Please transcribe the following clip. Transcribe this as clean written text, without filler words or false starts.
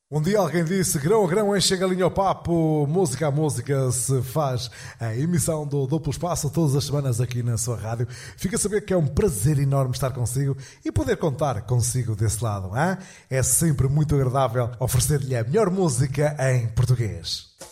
Um dia alguém disse: grão a grão enche a galinha ao papo, música a música se faz. A emissão do Duplo Espaço todas as semanas aqui na sua rádio. Fica a saber que é um prazer enorme estar consigo e poder contar consigo desse lado. Hein? É sempre muito agradável oferecer-lhe a melhor música em português.